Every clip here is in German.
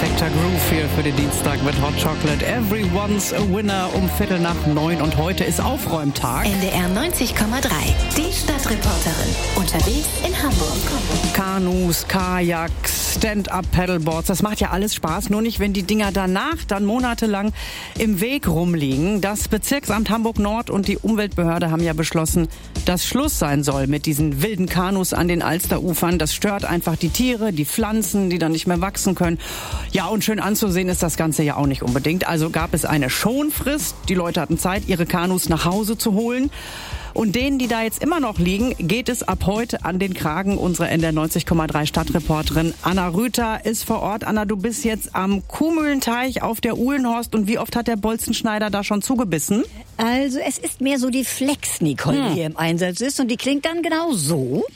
Perfekter Groove hier für den Dienstag mit Hot Chocolate. Everyone's a winner um 8:45 und heute ist Aufräumtag. NDR 90,3. Die Stadtreporterin. Unterwegs in Hamburg. Kanus, Kajaks, Stand-Up-Paddleboards, das macht ja alles Spaß, nur nicht, wenn die Dinger danach dann monatelang im Weg rumliegen. Das Bezirksamt Hamburg-Nord und die Umweltbehörde haben ja beschlossen, dass Schluss sein soll mit diesen wilden Kanus an den Alsterufern. Das stört einfach die Tiere, die Pflanzen, die dann nicht mehr wachsen können. Ja, und schön anzusehen ist das Ganze ja auch nicht unbedingt. Also gab es eine Schonfrist. Die Leute hatten Zeit, ihre Kanus nach Hause zu holen. Und denen, die da jetzt immer noch liegen, geht es ab heute an den Kragen. Unsere NDR 90,3 Stadtreporterin Anna Rüther ist vor Ort. Anna, du bist jetzt am Kuhmühlenteich auf der Uhlenhorst. Und wie oft hat der Bolzenschneider da schon zugebissen? Also es ist mehr so die Flex, Nicole, die hier im Einsatz ist. Und die klingt dann genau so.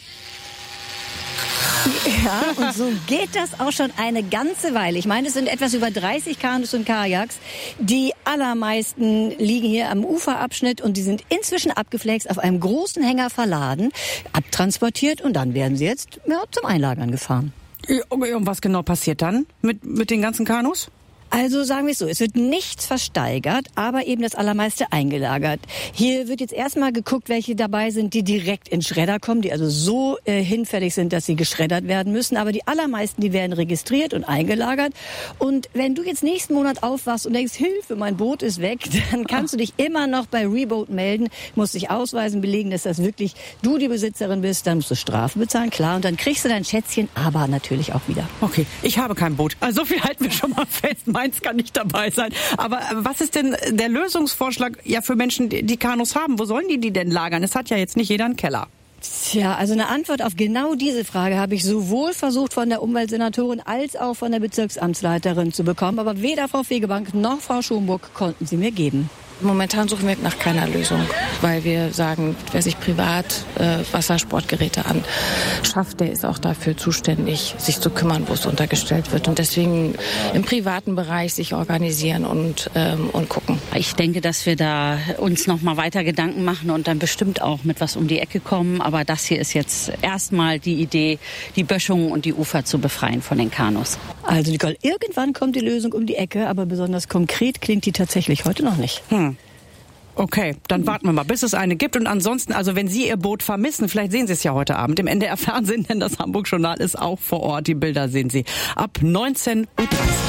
Ja, und so geht das auch schon eine ganze Weile. Ich meine, es sind etwas über 30 Kanus und Kajaks. Die allermeisten liegen hier am Uferabschnitt und die sind inzwischen abgeflext, auf einem großen Hänger verladen, abtransportiert und dann werden sie jetzt zum Einlagern gefahren. Und was genau passiert dann mit den ganzen Kanus? Also sagen wir es so, es wird nichts versteigert, aber eben das Allermeiste eingelagert. Hier wird jetzt erstmal geguckt, welche dabei sind, die direkt in Schredder kommen, die also so hinfällig sind, dass sie geschreddert werden müssen. Aber die allermeisten, die werden registriert und eingelagert. Und wenn du jetzt nächsten Monat aufwachst und denkst, Hilfe, mein Boot ist weg, dann kannst du dich immer noch bei Reboat melden, musst dich ausweisen, belegen, dass das wirklich du die Besitzerin bist. Dann musst du Strafe bezahlen, klar. Und dann kriegst du dein Schätzchen, aber natürlich auch wieder. Okay, ich habe kein Boot. Also so viel halten wir schon mal fest. Meins kann nicht dabei sein. Aber was ist denn der Lösungsvorschlag ja für Menschen, die Kanus haben? Wo sollen die denn lagern? Es hat ja jetzt nicht jeder einen Keller. Tja, also eine Antwort auf genau diese Frage habe ich sowohl versucht von der Umweltsenatorin als auch von der Bezirksamtsleiterin zu bekommen. Aber weder Frau Fegebank noch Frau Schomburg konnten sie mir geben. Momentan suchen wir nach keiner Lösung, weil wir sagen, wer sich privat Wassersportgeräte anschafft, der ist auch dafür zuständig, sich zu kümmern, wo es untergestellt wird. Und deswegen im privaten Bereich sich organisieren und gucken. Ich denke, dass wir da uns noch mal weiter Gedanken machen und dann bestimmt auch mit was um die Ecke kommen. Aber das hier ist jetzt erstmal die Idee, die Böschungen und die Ufer zu befreien von den Kanus. Also Nicole, irgendwann kommt die Lösung um die Ecke, aber besonders konkret klingt die tatsächlich heute noch nicht. Okay, dann warten wir mal, bis es eine gibt. Und ansonsten, also wenn Sie Ihr Boot vermissen, vielleicht sehen Sie es ja heute Abend im NDR Fernsehen, denn das Hamburg-Journal ist auch vor Ort. Die Bilder sehen Sie ab 19:30 Uhr.